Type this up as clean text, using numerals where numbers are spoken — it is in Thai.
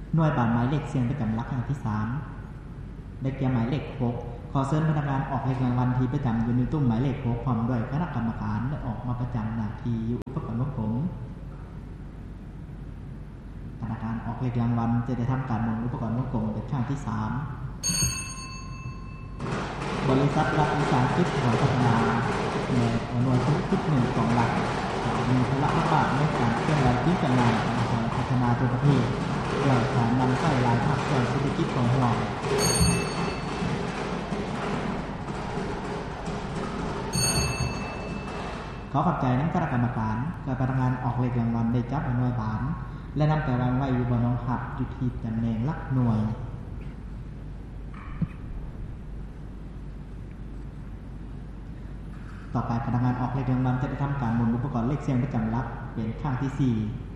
หน่วยบานหมายเลขเสียงประจำหลักครั้งที่3ได้แก่หมายเลข6ขอเชิญพนักงานออกเลขรางวัลที่ประจำอยู่ในตุ้มหมายเลข6พร้อมด้วยคณะกรรมการได้ออกมาประจำหน้าที่อยู่อุปกรณ์ของผมพนักงานออกเลขรางวัลจะได้ทำการหมุนอุปกรณ์วงกลมเป็นครั้งที่3บริษัทรัฐวิสาหกิจของพัฒนาหน่วยธุรกิจหนึ่งของรัฐมีภาระบาทในการเคลื่อนไหวที่จำหน่ายของพัฒนาตัวประเทศด้วยการนำใส่รายภาคส่วนเศรษฐกิจของเราขอขอบใจนักคณะกรรมการกับพนักงานออกเลขรางวัลได้จับหน่วยบานและนำไปวางไว้อยู่บนรองหับอยู่ที่ตำแหน่งหลักหน่วยต่อไปพนักงานออกเลขรางวัลจะได้ทำการหมุนอุปกรณ์เลขเสียงประจำหลักเป็นครั้งที่4